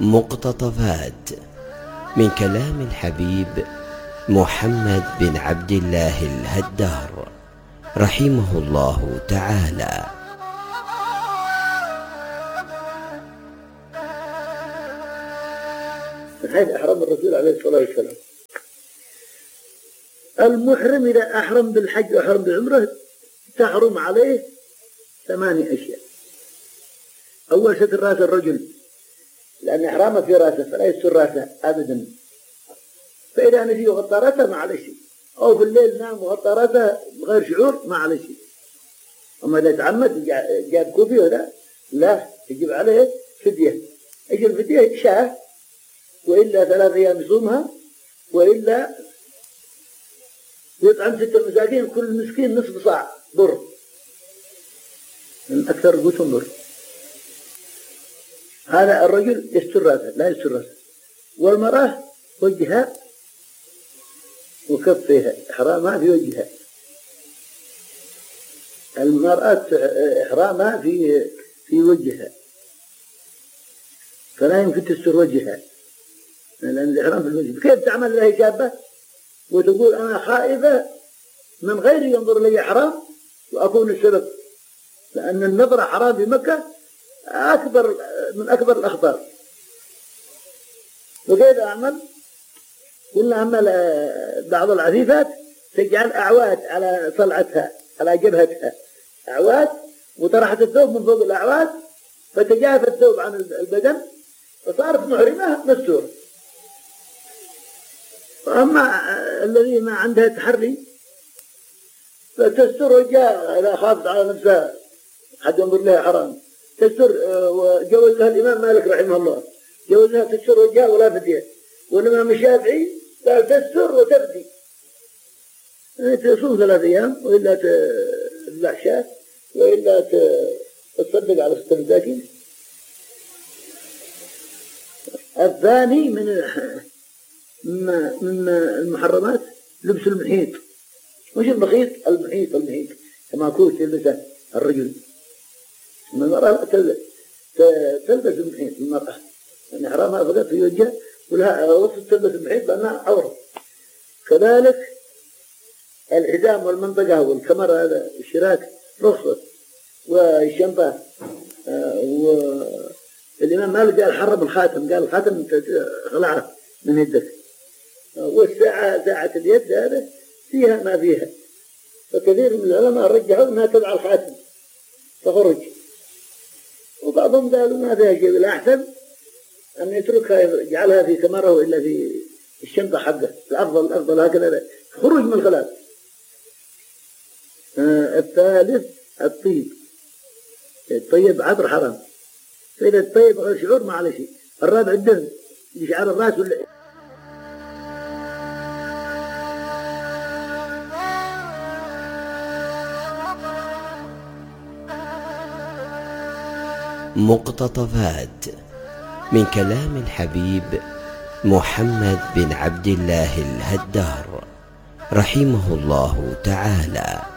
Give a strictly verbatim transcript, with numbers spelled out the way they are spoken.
مقتطفات من كلام الحبيب محمد بن عبد الله الهدار رحمه الله تعالى. حيث أحرم الرسول عليه الصلاة والسلام. المحرم إذا أحرم بالحج وأحرم بالعمرة تحرم عليه ثماني أشياء. أول ستر رأس الرجل، لأن إحرامه في رأسه فلا يستر رأسه أبدا، فإذا نسي وغطى رأسه ما عليه شيء، أو في الليل نام وغطى رأسه بغير شعور ما عليه شيء. أما إذا تعمد جاب كوفي ولا لا يجب عليه فدية. إيش الفدية؟ شاة، وإلا ثلاث أيام يصومها، وإلا يطعم ستة مساكين كل مسكين نصف صاع بر، من أكثر قوتهم بر. هذا الرجل يستر رأسه لا يستر رأسه، والمرأة وجهها وكفيها إحرامها في وجهها. المرأة إحرامها في في وجهها، فلا يمكن تستر وجهها لأن الإحرام في الوجه. كيف تعمل لها شابة وتقول أنا خائفة من غيري ينظر لي حرام وأكون السبب؟ لأن النظر حرام في مكة أكبر من أكبر الأخطار. وكيف أعمل؟ قلنا عمل بعض العفيفات تجعل أعواد على صلعتها على جبهتها، أعواد، وطرحت الثوب من فوق الأعواد فتجاف الثوب عن البدن فصارت محرمة مستورة. وأما الذي ما عندها تحري فتستر وجهها إذا خافت على نفسها حد ينظر لها حرام تستر. وجوزها الإمام مالك رحمه الله، جوزها تستر وجهها ولا فدية. والإمام الشافعي قال تستر وتفدي، يعني تصوم ثلاث أيام وإلا تذبح شاة وإلا تصدق على ستة مساكين. الثاني من من المحرمات لبس المحيط. وش المخيط؟ المحيط المحيط كما كوش يلبسه الرجل. المرأة تلبس المحيط المرأة، يعني حرامها فقط في وجهها ولها وسط تلبس المحيط لأنها عورة. كذلك الحزام والمنطقة والكمر هذا الشراك رخصة، والشنطة. والإمام مالك قال حرم الخاتم، قال الخاتم خلعه من يدك. والساعة ساعة اليد هذا فيها ما فيها، فكثير من العلماء رجحوا أنها تبع الخاتم تخرج، وبعضهم قالوا ما فيها شيء، الأحسن أن يتركها يجعلها في كمره وإلا في الشنطة حقه. الأفضل الأفضل هكذا خروج من الخلاف. آه الثالث الطيب. الطيب عطر حرام، فإذا الطيب غير شعور ما عليه شيء. الرابع الدهن لشعر الرأس ولا مقتطفات من كلام الحبيب محمد بن عبد الله الهدار رحمه الله تعالى.